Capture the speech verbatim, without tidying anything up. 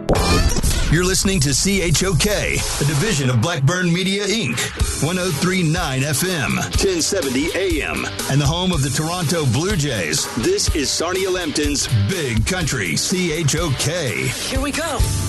You're listening to C H O K, a division of Blackburn Media, Incorporated, one oh three point nine F M, ten seventy A M, and the home of the Toronto Blue Jays. This is Sarnia Lambton's Big Country C H O K. Here we go.